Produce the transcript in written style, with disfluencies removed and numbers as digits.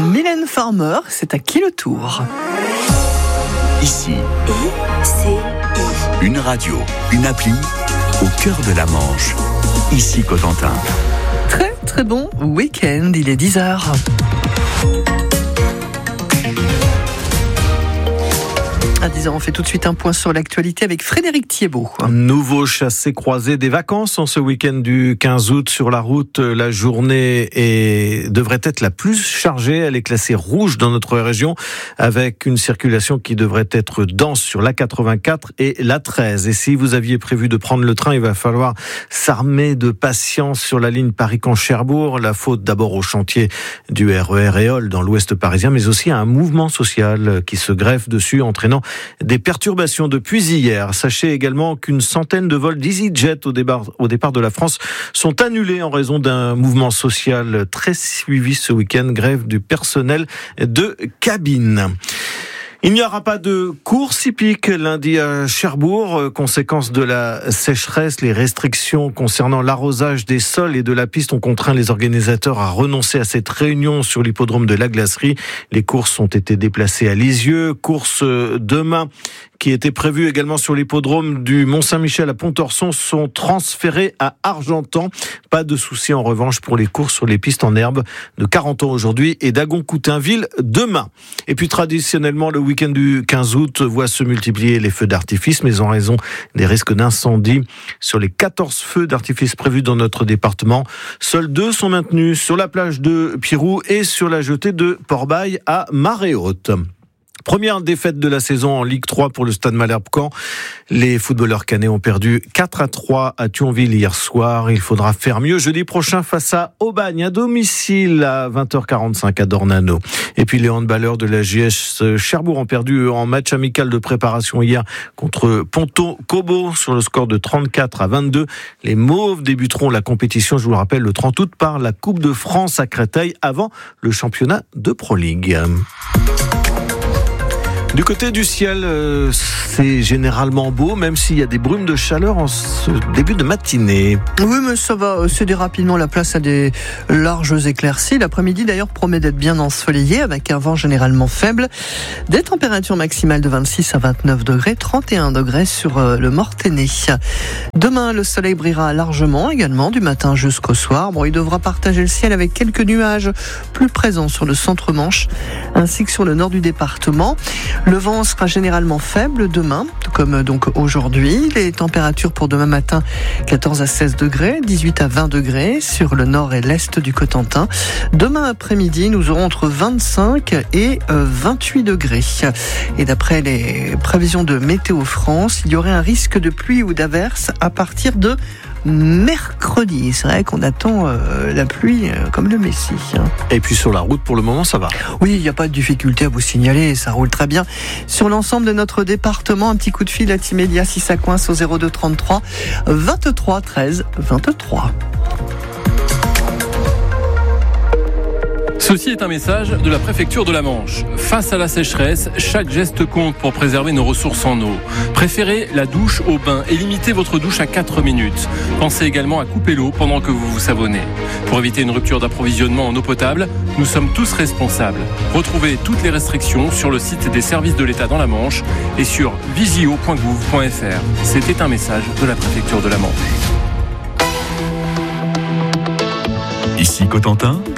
Mylène Farmer, c'est à qui le tour? Ici, une radio, une appli, au cœur de la Manche. Ici Cotentin. Très très bon week-end, il est 10h. À 10h, on fait tout de suite un point sur l'actualité avec Frédéric Thiebaud. Nouveau chassé-croisé des vacances en ce week-end du 15 août sur la route. La journée devrait être la plus chargée. Elle est classée rouge dans notre région avec une circulation qui devrait être dense sur la 84 et la 13. Et si vous aviez prévu de prendre le train, il va falloir s'armer de patience sur la ligne Paris-Caen-Cherbourg. La faute d'abord au chantier du RER Éole dans l'ouest parisien, mais aussi à un mouvement social qui se greffe dessus, entraînant des perturbations depuis hier. Sachez également qu'une centaine de vols d'EasyJet au départ de la France sont annulés en raison d'un mouvement social très suivi ce week-end, grève du personnel de cabine. Il n'y aura pas de course hippique lundi à Cherbourg, conséquence de la sécheresse. Les restrictions concernant l'arrosage des sols et de la piste ont contraint les organisateurs à renoncer à cette réunion sur l'hippodrome de la Glacerie. Les courses ont été déplacées à Lisieux. Course demain qui était prévue également sur l'hippodrome du Mont-Saint-Michel à Pontorson sont transférées à Argentan. Pas de souci en revanche pour les courses sur les pistes en herbe de 40 ans aujourd'hui et d'Agon-Coutainville demain. Et puis traditionnellement, le week-end du 15 août voit se multiplier les feux d'artifice, mais en raison des risques d'incendie sur les 14 feux d'artifice prévus dans notre département, seuls 2 sont maintenus sur la plage de Pirou et sur la jetée de Port-Bail à marée haute. Première défaite de la saison en Ligue 3 pour le Stade Malherbe-Caen. Les footballeurs cannais ont perdu 4-3 à Thionville hier soir. Il faudra faire mieux jeudi prochain face à Aubagne à domicile à 20h45 à Dornano. Et puis les handballeurs de la JS Cherbourg ont perdu en match amical de préparation hier contre Ponto-Cobo sur le score de 34-22. Les Mauves débuteront la compétition, je vous le rappelle, le 30 août par la Coupe de France à Créteil avant le championnat de Pro League. Du côté du ciel, c'est généralement beau, même s'il y a des brumes de chaleur en ce début de matinée. Oui, mais ça va céder rapidement la place à des larges éclaircies. L'après-midi, d'ailleurs, promet d'être bien ensoleillé, avec un vent généralement faible. Des températures maximales de 26 à 29 degrés, 31 degrés sur le Mortainais. Demain, le soleil brillera largement, également, du matin jusqu'au soir. Bon, il devra partager le ciel avec quelques nuages plus présents sur le centre-Manche, ainsi que sur le nord du département. Le vent sera généralement faible demain, comme donc aujourd'hui. Les températures pour demain matin, 14 à 16 degrés, 18 à 20 degrés sur le nord et l'est du Cotentin. Demain après-midi, nous aurons entre 25 et 28 degrés. Et d'après les prévisions de Météo France, il y aurait un risque de pluie ou d'averse à partir de mercredi. C'est vrai qu'on attend la pluie comme le Messie. Et puis sur la route, pour le moment, ça va. Oui, il n'y a pas de difficulté à vous signaler, ça roule très bien. Sur l'ensemble de notre département, un petit coup de fil à Timédia si ça coince au 02 33 23 13 23. Ceci est un message de la préfecture de la Manche. Face à la sécheresse, chaque geste compte pour préserver nos ressources en eau. Préférez la douche au bain et limitez votre douche à 4 minutes. Pensez également à couper l'eau pendant que vous vous savonnez. Pour éviter une rupture d'approvisionnement en eau potable, nous sommes tous responsables. Retrouvez toutes les restrictions sur le site des services de l'État dans la Manche et sur visio.gouv.fr. C'était un message de la préfecture de la Manche. Ici Cotentin.